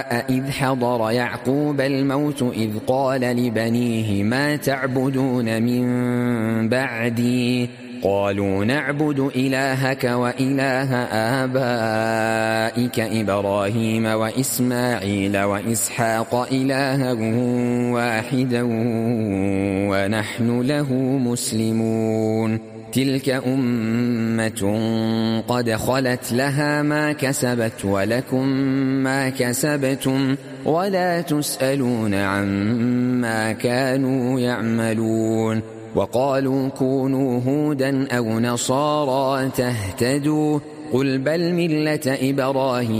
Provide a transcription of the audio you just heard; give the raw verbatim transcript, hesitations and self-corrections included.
إذ حضر يعقوب الموت إذ قال لبنيه ما تعبدون من بعدي قالوا نعبد إلهك وإله آبائك إبراهيم وإسماعيل وإسحاق إلها واحدا ونحن له مسلمون تلك أمة قد خلت لها ما كسبت ولكم ما كسبتم ولا تسألون عما كانوا يعملون وقالوا كونوا هودا أو نصارى تهتدوا قل بل ملة إبراهيم